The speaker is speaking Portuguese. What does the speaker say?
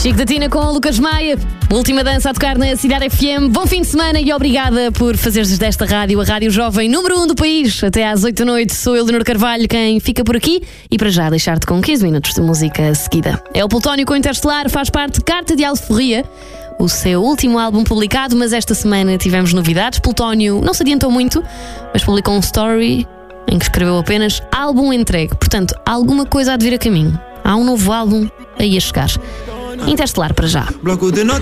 Chico da Tina com o Lucas Maia. Última dança a tocar na Cidade FM. Bom fim de semana e obrigada por fazeres desta rádio a rádio jovem número 1 do país. Até às 8 da noite. Sou Eleonor Carvalho quem fica por aqui e para já deixar-te com 15 minutos de música seguida. É o Plutónio com Interestelar, faz parte de Carta de Alforria, o seu último álbum publicado, mas esta semana tivemos novidades. Plutónio não se adiantou muito, mas publicou um story em que escreveu apenas álbum entregue. Portanto, alguma coisa há de vir a caminho. Há um novo álbum aí a chegar. Interestelar para já.